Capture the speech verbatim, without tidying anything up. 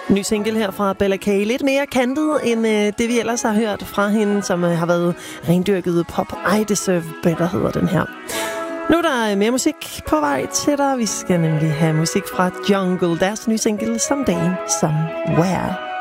Ny single her fra Bella K. Lidt mere kantet end øh, det, vi ellers har hørt fra hende, som øh, har været rendyrket pop. I Deserve Better hedder den her. Nu er der mere musik på vej til dig. Vi skal nemlig have musik fra Jungle. Deres nye single, Someday, Somewhere.